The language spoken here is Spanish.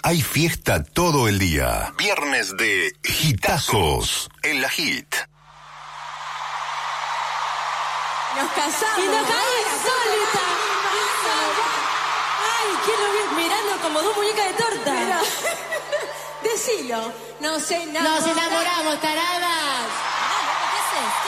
hay fiesta todo el día. Viernes de Hitazos en la Hit. Nos casamos. Y nos cae insólita. Ay, ¿quién lo vio mirando como dos muñecas de torta? Mira. Decilo. No sé nada. Nos enamoramos, taradas. ¿Qué haces?